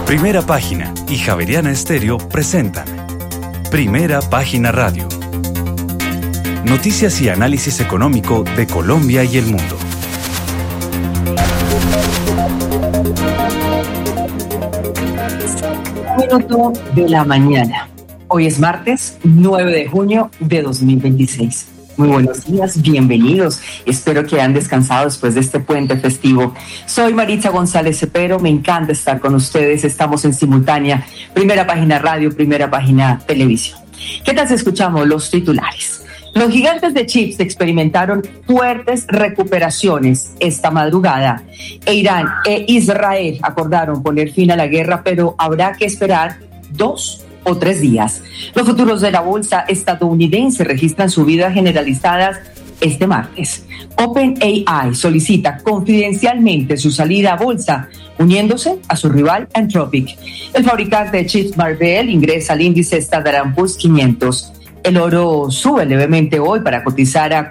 Primera Página y Javeriana Estéreo presentan Primera Página Radio. Noticias y análisis económico de Colombia y el mundo. Minuto de la mañana. Hoy es martes 9 de junio de 2026. Muy buenos días, bienvenidos. Espero que hayan descansado después de este puente festivo. Soy Maritza González Cepero, me encanta estar con ustedes. Estamos en simultánea, Primera Página Radio, Primera Página Televisión. ¿Qué tal si escuchamos los titulares? Los gigantes de chips experimentaron fuertes recuperaciones esta madrugada. Irán e Israel acordaron poner fin a la guerra, pero habrá que esperar 2 o 3 días. Los futuros de la bolsa estadounidense registran subidas generalizadas este martes. OpenAI solicita confidencialmente su salida a bolsa, uniéndose a su rival Anthropic. El fabricante de chips Marvell ingresa al índice Standard & Poor's 500. El oro sube levemente hoy para cotizar a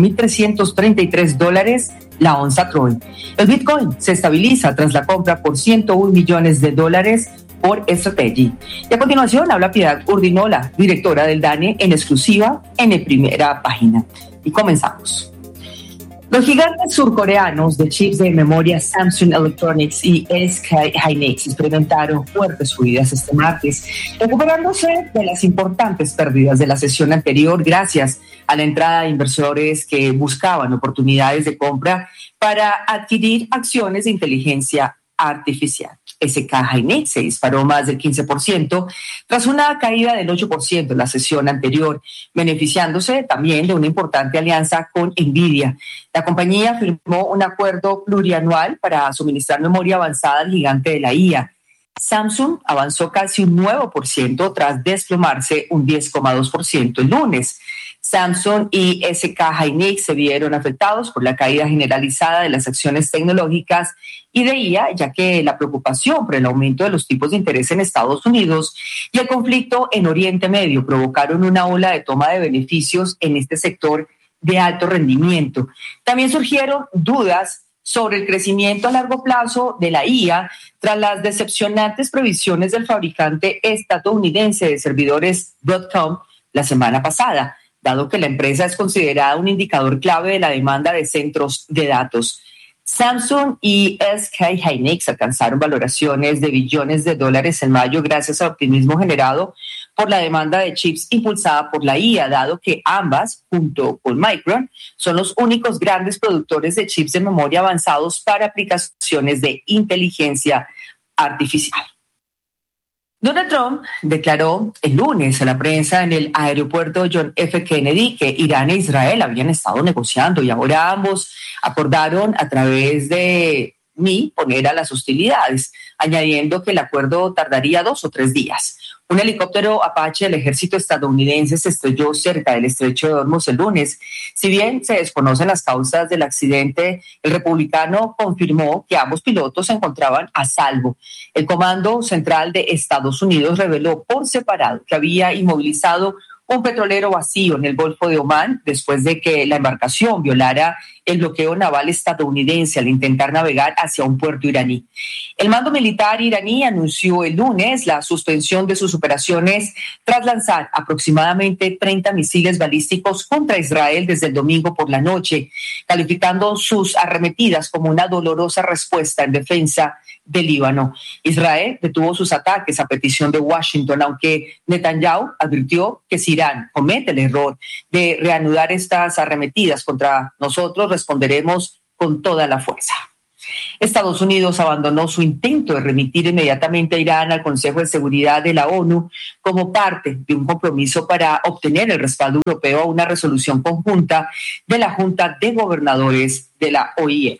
$4,333 la onza Troy. El Bitcoin se estabiliza tras la compra por $101 millones por Strategy. Y a continuación habla Piedad Urdinola, directora del DANE, en exclusiva en el Primera Página. Y comenzamos. Los gigantes surcoreanos de chips de memoria Samsung Electronics y SK Hynix experimentaron fuertes subidas este martes, recuperándose de las importantes pérdidas de la sesión anterior gracias a la entrada de inversores que buscaban oportunidades de compra para adquirir acciones de inteligencia artificial. SK Hynix se disparó más del 15% tras una caída del 8% en la sesión anterior, beneficiándose también de una importante alianza con Nvidia. La compañía firmó un acuerdo plurianual para suministrar memoria avanzada al gigante de la IA. Samsung avanzó casi un 9% tras desplomarse un 10,2% el lunes. Samsung y SK Hynix se vieron afectados por la caída generalizada de las acciones tecnológicas y de IA, ya que la preocupación por el aumento de los tipos de interés en Estados Unidos y el conflicto en Oriente Medio provocaron una ola de toma de beneficios en este sector de alto rendimiento. También surgieron dudas sobre el crecimiento a largo plazo de la IA tras las decepcionantes previsiones del fabricante estadounidense de servidores Broadcom la semana pasada, dado que la empresa es considerada un indicador clave de la demanda de centros de datos. Samsung y SK Hynix alcanzaron valoraciones de billones de dólares en mayo gracias al optimismo generado por la demanda de chips impulsada por la IA, dado que ambas, junto con Micron, son los únicos grandes productores de chips de memoria avanzados para aplicaciones de inteligencia artificial. Donald Trump declaró el lunes a la prensa en el aeropuerto John F. Kennedy que Irán e Israel habían estado negociando y ahora ambos acordaron a través de poner a las hostilidades, añadiendo que el acuerdo tardaría 2 o 3 días. Un helicóptero Apache del ejército estadounidense se estrelló cerca del estrecho de Hormuz el lunes. Si bien se desconocen las causas del accidente, el republicano confirmó que ambos pilotos se encontraban a salvo. El Comando Central de Estados Unidos reveló por separado que había inmovilizado un petrolero vacío en el Golfo de Omán después de que la embarcación violara el bloqueo naval estadounidense al intentar navegar hacia un puerto iraní. El mando militar iraní anunció el lunes la suspensión de sus operaciones tras lanzar aproximadamente 30 misiles balísticos contra Israel desde el domingo por la noche, calificando sus arremetidas como una dolorosa respuesta en defensa del Líbano. Israel detuvo sus ataques a petición de Washington, aunque Netanyahu advirtió que si Irán comete el error de reanudar estas arremetidas contra nosotros, responderemos con toda la fuerza. Estados Unidos abandonó su intento de remitir inmediatamente a Irán al Consejo de Seguridad de la ONU como parte de un compromiso para obtener el respaldo europeo a una resolución conjunta de la Junta de Gobernadores de la OIEA.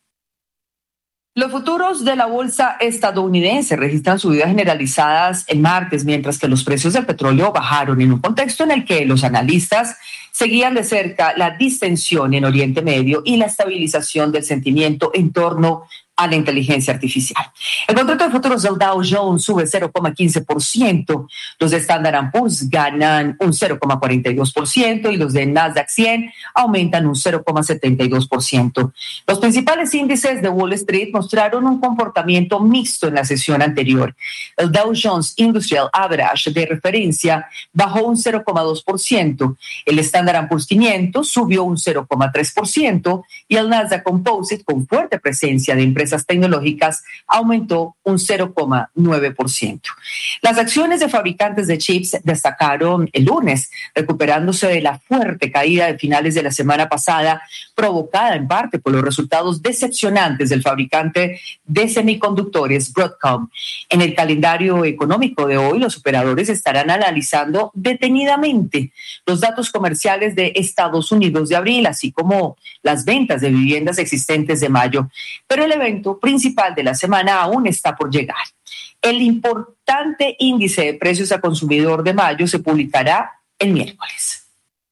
Los futuros de la bolsa estadounidense registran subidas generalizadas el martes, mientras que los precios del petróleo bajaron en un contexto en el que los analistas Seguían de cerca la distensión en Oriente Medio y la estabilización del sentimiento en torno a la inteligencia artificial. El contrato de futuros del Dow Jones sube 0,15%, los de Standard & Poor's ganan un 0,42% y los de Nasdaq 100 aumentan un 0,72%. Los principales índices de Wall Street mostraron un comportamiento mixto en la sesión anterior. El Dow Jones Industrial Average de referencia bajó un 0,2%, el Standard & Poor's 500 subió un 0,3% y el Nasdaq Composite, con fuerte presencia de empresas tecnológicas, aumentó un 0,9%. Las acciones de fabricantes de chips destacaron el lunes, recuperándose de la fuerte caída de finales de la semana pasada, provocada en parte por los resultados decepcionantes del fabricante de semiconductores Broadcom. En el calendario económico de hoy, los operadores estarán analizando detenidamente los datos comerciales de Estados Unidos de abril, así como las ventas de viviendas existentes de mayo. Pero el evento principal de la semana aún está por llegar. El importante índice de precios al consumidor de mayo se publicará el miércoles.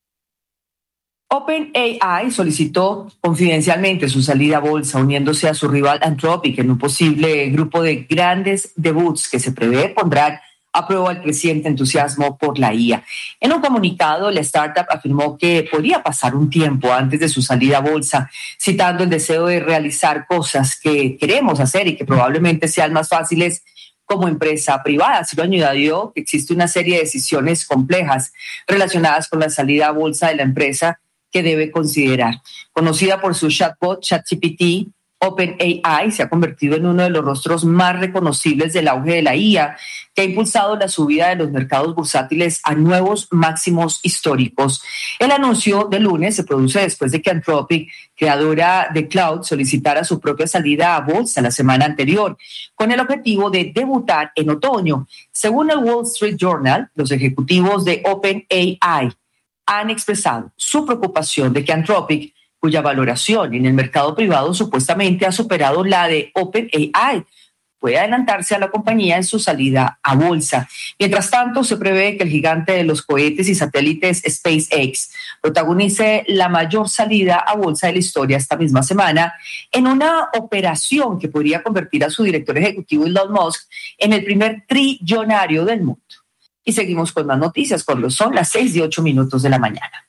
OpenAI solicitó confidencialmente su salida a bolsa, uniéndose a su rival Anthropic en un posible grupo de grandes debuts que se prevé pondrán a prueba el creciente entusiasmo por la IA. En un comunicado, la startup afirmó que podría pasar un tiempo antes de su salida a bolsa, citando el deseo de realizar cosas que queremos hacer y que probablemente sean más fáciles como empresa privada. Así lo añadió que existe una serie de decisiones complejas relacionadas con la salida a bolsa de la empresa que debe considerar. Conocida por su chatbot ChatGPT, OpenAI se ha convertido en uno de los rostros más reconocibles del auge de la IA, que ha impulsado la subida de los mercados bursátiles a nuevos máximos históricos. El anuncio de lunes se produce después de que Anthropic, creadora de Cloud, solicitara su propia salida a bolsa la semana anterior, con el objetivo de debutar en otoño. Según el Wall Street Journal, los ejecutivos de OpenAI han expresado su preocupación de que Anthropic, cuya valoración en el mercado privado supuestamente ha superado la de OpenAI, puede adelantarse a la compañía en su salida a bolsa. Mientras tanto, se prevé que el gigante de los cohetes y satélites SpaceX protagonice la mayor salida a bolsa de la historia esta misma semana, en una operación que podría convertir a su director ejecutivo Elon Musk en el primer trillonario del mundo. Y seguimos con más noticias cuando son las 6:08 de la mañana.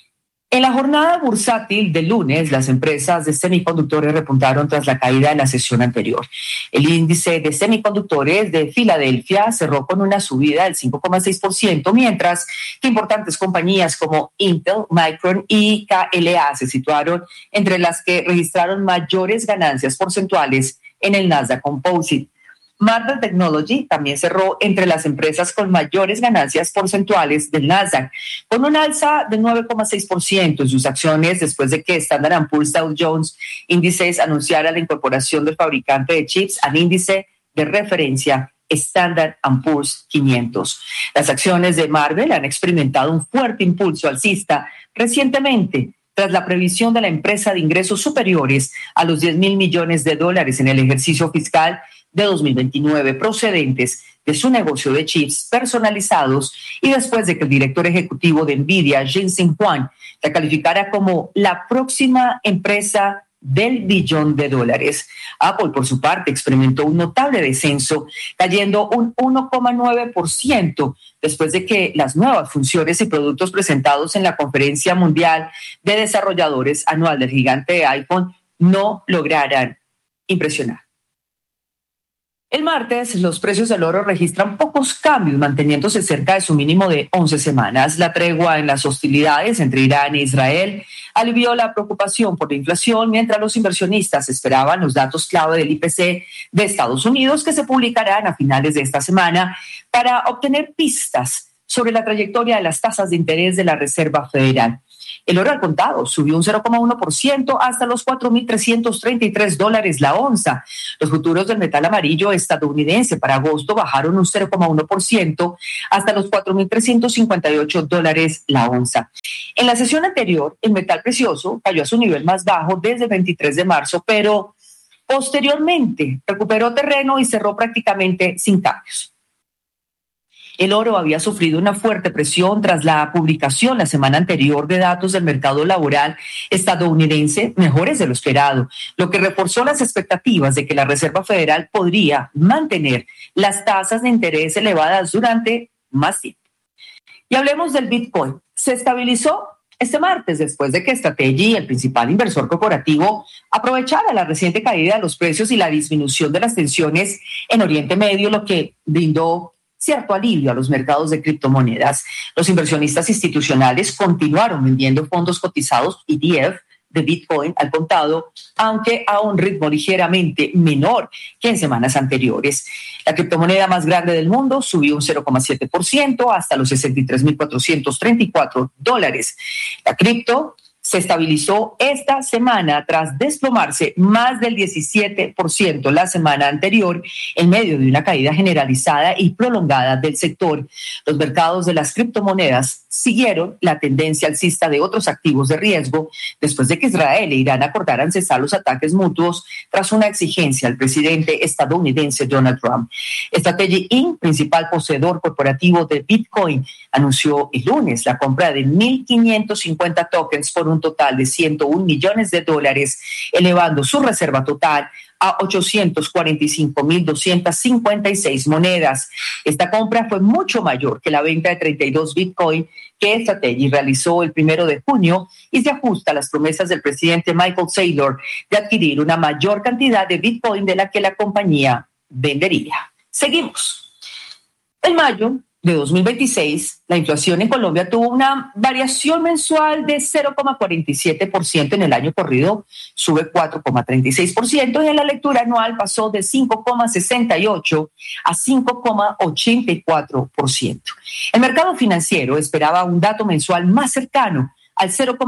En la jornada bursátil del lunes, las empresas de semiconductores repuntaron tras la caída de la sesión anterior. El índice de semiconductores de Filadelfia cerró con una subida del 5,6%, mientras que importantes compañías como Intel, Micron y KLA se situaron entre las que registraron mayores ganancias porcentuales en el Nasdaq Composite. Marvell Technology también cerró entre las empresas con mayores ganancias porcentuales del Nasdaq, con un alza de 9,6% en sus acciones después de que Standard & Poor's Dow Jones Índices anunciara la incorporación del fabricante de chips al índice de referencia Standard & Poor's 500. Las acciones de Marvell han experimentado un fuerte impulso alcista recientemente, tras la previsión de la empresa de ingresos superiores a los $10,000 millones en el ejercicio fiscal de 2029 procedentes de su negocio de chips personalizados y después de que el director ejecutivo de NVIDIA, Jensen Huang, la calificara como la próxima empresa del $1 billón. Apple, por su parte, experimentó un notable descenso, cayendo un 1,9% después de que las nuevas funciones y productos presentados en la Conferencia Mundial de Desarrolladores anual del gigante de iPhone no lograran impresionar. El martes, los precios del oro registran pocos cambios, manteniéndose cerca de su mínimo de 11 semanas. La tregua en las hostilidades entre Irán e Israel alivió la preocupación por la inflación, mientras los inversionistas esperaban los datos clave del IPC de Estados Unidos, que se publicarán a finales de esta semana para obtener pistas sobre la trayectoria de las tasas de interés de la Reserva Federal. El oro al contado subió un 0,1% hasta los $4,333 la onza. Los futuros del metal amarillo estadounidense para agosto bajaron un 0,1% hasta los $4,358 la onza. En la sesión anterior, el metal precioso cayó a su nivel más bajo desde el 23 de marzo, pero posteriormente recuperó terreno y cerró prácticamente sin cambios. El oro había sufrido una fuerte presión tras la publicación la semana anterior de datos del mercado laboral estadounidense mejores de lo esperado, lo que reforzó las expectativas de que la Reserva Federal podría mantener las tasas de interés elevadas durante más tiempo. Y hablemos del Bitcoin. Se estabilizó este martes después de que Strategy, el principal inversor corporativo, aprovechara la reciente caída de los precios y la disminución de las tensiones en Oriente Medio, lo que brindó cierto alivio a los mercados de criptomonedas. Los inversionistas institucionales continuaron vendiendo fondos cotizados ETF de Bitcoin al contado, aunque a un ritmo ligeramente menor que en semanas anteriores. La criptomoneda más grande del mundo subió un 0,7% hasta los $63,434. La cripto se estabilizó esta semana tras desplomarse más del 17% la semana anterior en medio de una caída generalizada y prolongada del sector. Los mercados de las criptomonedas siguieron la tendencia alcista de otros activos de riesgo después de que Israel e Irán acordaran cesar los ataques mutuos tras una exigencia al presidente estadounidense Donald Trump. Strategy Inc., principal poseedor corporativo de Bitcoin, anunció el lunes la compra de 1.550 tokens por un total de $101 millones, elevando su reserva total a 845.256 monedas. Esta compra fue mucho mayor que la venta de 32 Bitcoin que Strategy realizó el 1 de junio y se ajusta a las promesas del presidente Michael Saylor de adquirir una mayor cantidad de Bitcoin de la que la compañía vendería. Seguimos. En mayo de 2026, la inflación en Colombia tuvo una variación mensual de 0,47%, en el año corrido sube 4,36% y en la lectura anual pasó de 5,68 a 5,84%. El mercado financiero esperaba un dato mensual más cercano al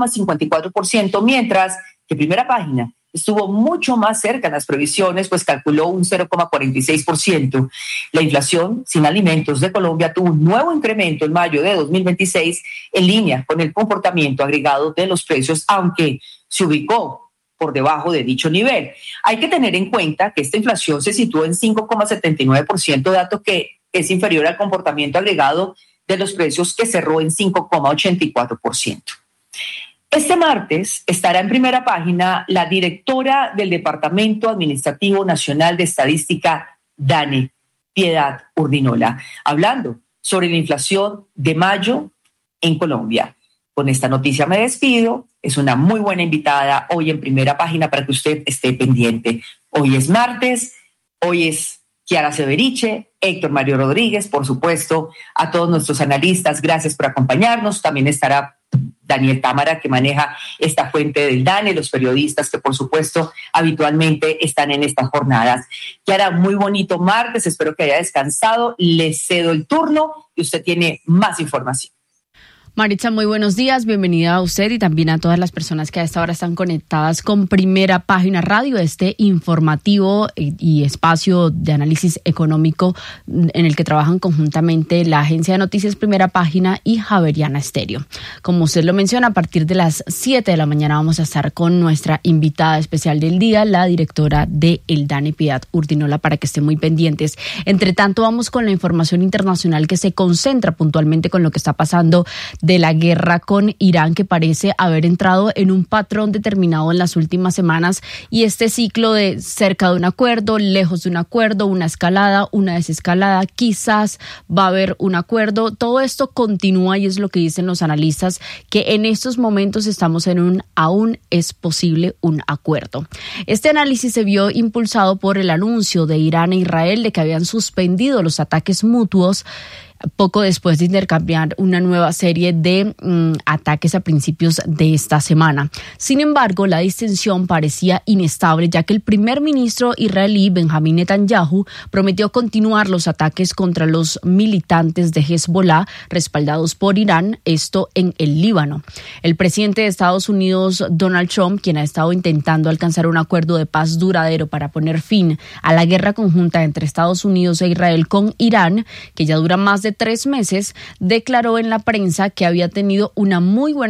0,54%, mientras que Primera Página estuvo mucho más cerca en las previsiones, pues calculó un 0,46%. La inflación sin alimentos de Colombia tuvo un nuevo incremento en mayo de 2026 en línea con el comportamiento agregado de los precios, aunque se ubicó por debajo de dicho nivel. Hay que tener en cuenta que esta inflación se situó en 5,79%, dato que es inferior al comportamiento agregado de los precios, que cerró en 5,84%. Este martes estará en Primera Página la directora del Departamento Administrativo Nacional de Estadística, DANE, Piedad Urdinola, hablando sobre la inflación de mayo en Colombia. Con esta noticia me despido. Es una muy buena invitada hoy en Primera Página para que usted esté pendiente. Hoy es martes, hoy es Kiara Severiche, Héctor Mario Rodríguez, por supuesto, a todos nuestros analistas, gracias por acompañarnos. También estará Daniel Támara, que maneja esta fuente del DANE, los periodistas que, por supuesto, habitualmente están en estas jornadas. Kiara, muy bonito martes, espero que haya descansado. Le cedo el turno y usted tiene más información. Maritza, muy buenos días, bienvenida a usted y también a todas las personas que a esta hora están conectadas con Primera Página Radio, este informativo y espacio de análisis económico en el que trabajan conjuntamente la agencia de noticias Primera Página y Javeriana Estéreo. Como usted lo menciona, a partir de las 7 de la mañana vamos a estar con nuestra invitada especial del día, la directora de el DANE, Piedad Urdinola, para que estén muy pendientes. Entre tanto, vamos con la información internacional que se concentra puntualmente con lo que está pasando de la guerra con Irán, que parece haber entrado en un patrón determinado en las últimas semanas, y este ciclo de cerca de un acuerdo, lejos de un acuerdo, una escalada, una desescalada, quizás va a haber un acuerdo. Todo esto continúa y es lo que dicen los analistas, que en estos momentos estamos en un aún es posible un acuerdo. Este análisis se vio impulsado por el anuncio de Irán e Israel de que habían suspendido los ataques mutuos poco después de intercambiar una nueva serie de ataques a principios de esta semana. Sin embargo, la distensión parecía inestable, ya que el primer ministro israelí Benjamín Netanyahu prometió continuar los ataques contra los militantes de Hezbollah respaldados por Irán, esto en el Líbano. El presidente de Estados Unidos, Donald Trump, quien ha estado intentando alcanzar un acuerdo de paz duradero para poner fin a la guerra conjunta entre Estados Unidos e Israel con Irán, que ya dura más de 3 meses, declaró en la prensa que había tenido una muy buena